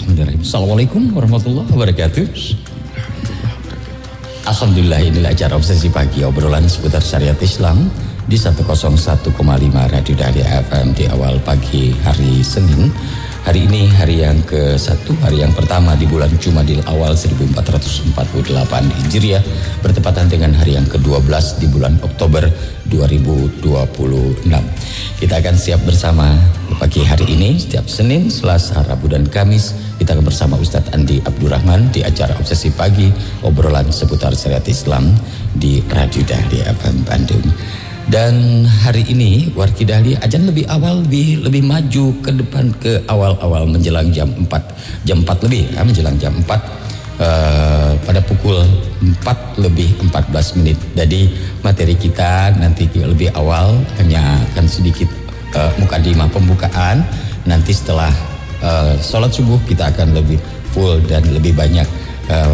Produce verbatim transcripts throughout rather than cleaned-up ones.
Bismillahirrahmanirrahim. Assalamualaikum warahmatullahi wabarakatuh. Alhamdulillah, inilah acara Obsesi Pagi, obrolan seputar syariat Islam di seratus satu koma lima Radio Dahlia F M di awal pagi hari Senin. Hari ini hari yang ke satu, hari yang pertama di bulan Jumadil Awal seribu empat ratus empat puluh delapan Hijriah, bertepatan dengan hari yang ke dua belas di bulan Oktober dua ribu dua puluh enam. Kita akan siap bersama pagi hari ini setiap Senin, Selasa, Rabu dan Kamis. Kita akan bersama Ustadz Andi Abdurrahman di acara Obsesi Pagi, obrolan seputar syariat Islam di Radio Dahlia F M Bandung. Dan hari ini Wargi Dahlia ajan lebih awal, lebih lebih maju ke depan, ke awal-awal menjelang jam empat, jam empat lebih ya, menjelang jam empat uh, pada pukul empat lebih empat belas menit. Jadi materi kita nanti lebih awal, hanya akan sedikit uh, mukadimah pembukaan. Nanti setelah uh, sholat subuh kita akan lebih full dan lebih banyak uh,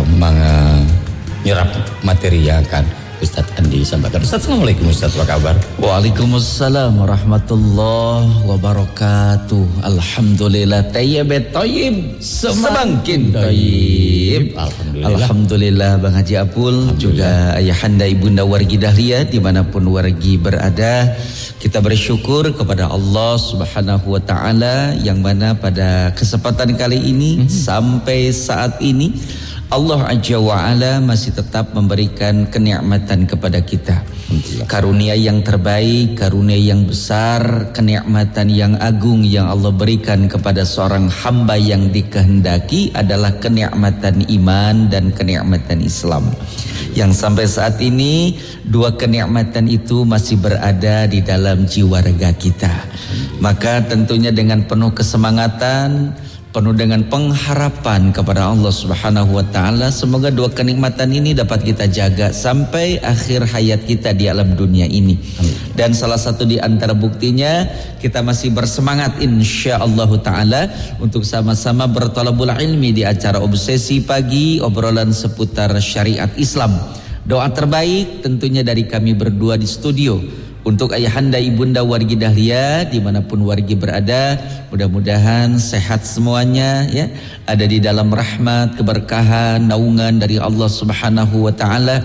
menyerap materi yang akan Ustadz Andi sampaikan. Ustadz, Assalamualaikum Ustadz, apa kabar? Waalaikumsalam warahmatullahi wabarakatuh. Alhamdulillah tayyib tayyib semakin tayyib. Alhamdulillah. Alhamdulillah Bang Haji Apul, juga ayahanda ibunda Wargi Dahlia dimanapun Wargi berada. Kita bersyukur kepada Allah Subhanahu wa taala yang mana pada kesempatan kali ini mm-hmm. sampai saat ini Allah Azza wa Ala masih tetap memberikan kenikmatan kepada kita. Karunia yang terbaik, karunia yang besar, kenikmatan yang agung yang Allah berikan kepada seorang hamba yang dikehendaki adalah kenikmatan iman dan kenikmatan Islam. Yang sampai saat ini dua kenikmatan itu masih berada di dalam jiwa raga kita. Maka tentunya dengan penuh kesemangatan, penuh dengan pengharapan kepada Allah Subhanahu wa taala, semoga dua kenikmatan ini dapat kita jaga sampai akhir hayat kita di alam dunia ini. Amin. Dan salah satu di antara buktinya kita masih bersemangat insyaallah taala untuk sama-sama berthalabul ilmi di acara Obsesi Pagi, obrolan seputar syariat Islam. Doa terbaik tentunya dari kami berdua di studio untuk ayahanda ibunda Wargi Dahlia dimanapun Wargi berada, mudah-mudahan sehat semuanya ya, ada di dalam rahmat, keberkahan, naungan dari Allah Subhanahu wa taala.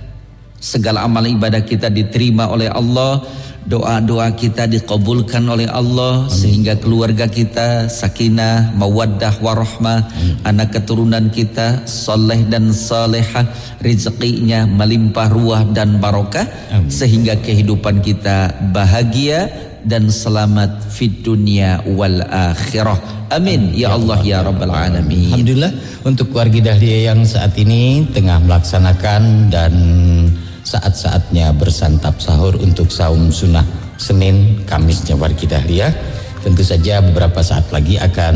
Segala amal ibadah kita diterima oleh Allah, doa-doa kita dikabulkan oleh Allah. Amin. Sehingga keluarga kita sakinah, mawaddah, warahmah, anak keturunan kita soleh dan salehah, rezekinya melimpah ruah dan barokah. Amin. Sehingga kehidupan kita bahagia dan selamat fid dunya wal akhirah. Amin ya Allah ya rabbal alamin. Alhamdulillah untuk Wargi Dahlia yang saat ini tengah melaksanakan dan saat-saatnya bersantap sahur untuk saum sunnah Senin Kamisnya Wargi Dahlia. Tentu saja beberapa saat lagi akan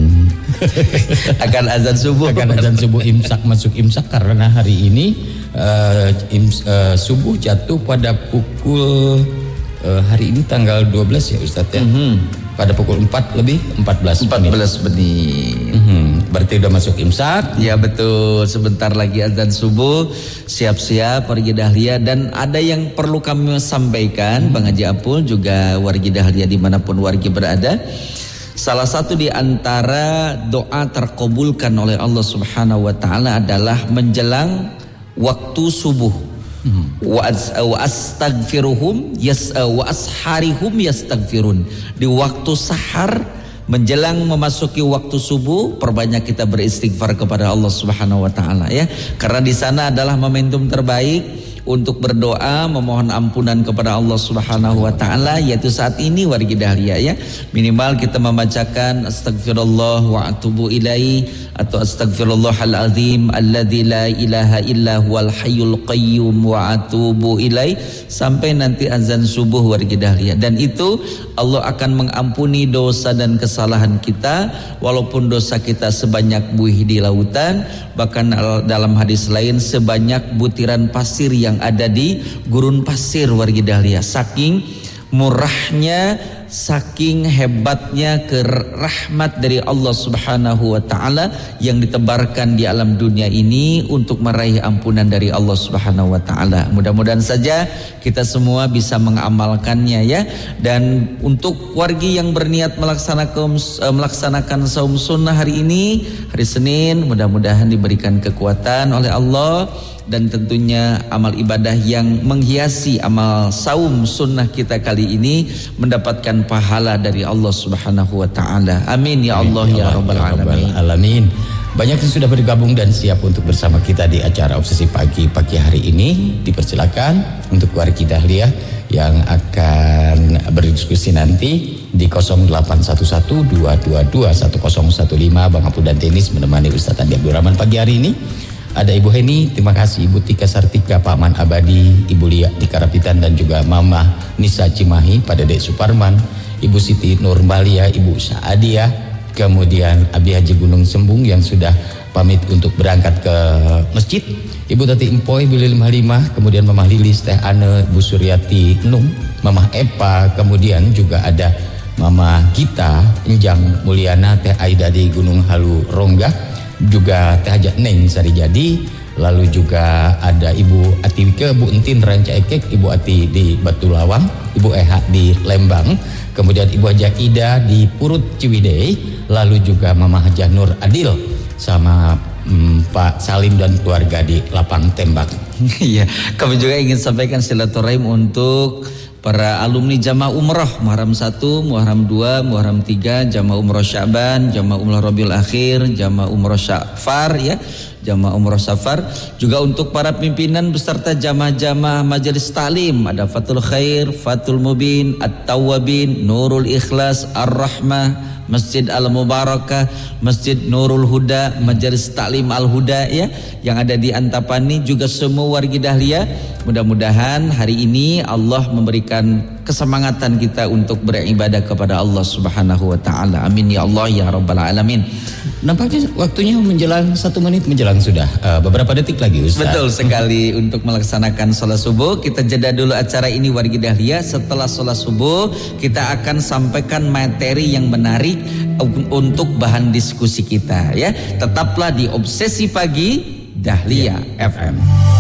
akan azan subuh, akan azan subuh, imsak, masuk imsak, karena hari ini uh, ims, uh, subuh jatuh pada pukul uh, hari ini tanggal dua belas ya Ustadz ya. Mm-hmm. Pada pukul empat lebih empat belas menit. Mm-hmm. Berarti udah masuk imsak. Ya betul, sebentar lagi azan subuh. Siap-siap Wargi Dahlia. Dan ada yang perlu kami sampaikan, hmm. Bang Haji Apul, juga Wargi Dahlia dimanapun Wargi berada. Salah satu di antara doa terkabulkan oleh Allah Subhanahu wa taala adalah menjelang waktu subuh. Wa astaghfiruhum yas wa asharihum yastaghfirun. Di waktu sahar menjelang memasuki waktu subuh, perbanyak kita beristighfar kepada Allah Subhanahu wa taala ya. Karena di sana adalah momentum terbaik untuk berdoa memohon ampunan kepada Allah Subhanahu wa taala, yaitu saat ini Wargi Dahlia ya. Minimal kita membacakan astagfirullah wa atubu ilaihi atau astagfirullahal azim alladzi la ilaha illa huwal hayyul qayyum wa atubu ilaihi sampai nanti azan subuh Wargi Dahlia. Dan itu Allah akan mengampuni dosa dan kesalahan kita walaupun dosa kita sebanyak buih di lautan, bahkan dalam hadis lain sebanyak butiran pasir yang ada di gurun pasir Wargi Dahlia. Saking murahnya saking hebatnya kerahmat dari Allah Subhanahu wa taala yang ditebarkan di alam dunia ini untuk meraih ampunan dari Allah Subhanahu wa taala. Mudah-mudahan saja kita semua bisa mengamalkannya ya. Dan untuk wargi yang berniat melaksanakan melaksanakan saum sunnah hari ini, hari Senin, mudah-mudahan diberikan kekuatan oleh Allah. Dan tentunya amal ibadah yang menghiasi amal saum sunnah kita kali ini mendapatkan pahala dari Allah Subhanahu wa taala. Amin ya Allah ya rabbal alamin. alamin. Banyak yang sudah bergabung dan siap untuk bersama kita di acara Obsesi Pagi pagi hari ini. Dipersilakan untuk wargi Dahlia yang akan berdiskusi nanti di nol delapan satu satu dua dua dua satu nol satu lima. Bang Apu dan Tenis menemani Ustaz Andi Abdurrahman pagi hari ini. Ada Ibu Heni, terima kasih. Ibu Tika Sartika, Pak Man Abadi, Ibu Lia di Karapitan, dan juga Mama Nisa Cimahi, Pak Dedek Suparman, Ibu Siti Nurbalia, Ibu Saadia, kemudian Abi Haji Gunung Sembung yang sudah pamit untuk berangkat ke masjid, Ibu Tati Empoy, Bilil lima lima, kemudian Mama Lilis, Teh Ane, Bu Suryati Nung, Mama Epa, kemudian juga ada Mama Gita, Enjang Mulyana, Teh Aida di Gunung Halu Rongga, juga Teh Hajat Neng Sari Jadi, lalu juga ada Ibu Ati Wike, Bu Entin Ranca Ekek, Ibu Ati di Batu Lawang, Ibu Eha di Lembang, kemudian Ibu Haja Ida di Purut Ciwidey, lalu juga Mama Hajah Nur Adil sama hmm, Pak Salim dan keluarga di Lapang Tembak. Iya, kami juga ingin sampaikan silaturahim untuk para alumni Jamaah Umroh Muharram satu, Muharram dua, Muharram tiga, Jamaah Umroh Sya'ban, Jamaah Umroh Rabiul Akhir, Jamaah Umroh Syafar ya, Jamaah Umroh Safar. Juga untuk para pimpinan beserta jamaah-jamaah Majelis Ta'lim, ada Fathul Khair, Fathul Mubin, At-Tawwabin, Nurul Ikhlas, Ar-Rahmah, Masjid Al-Mubarakah, Masjid Nurul Huda, Majelis Ta'lim Al-Huda ya, yang ada di Antapani, juga semua wargi Dahlia. Mudah-mudahan hari ini Allah memberikan kesemangatan kita untuk beribadah kepada Allah Subhanahu wa taala. Amin ya Allah ya rabbal alamin. Nampaknya waktunya menjelang satu menit menjelang sudah uh, beberapa detik lagi Ustaz. Betul sekali. Untuk melaksanakan sholat subuh, kita jeda dulu acara ini wargi Dahlia. Setelah sholat subuh kita akan sampaikan materi yang menarik untuk bahan diskusi kita ya. Tetaplah di Obsesi Pagi Dahlia ya. F M.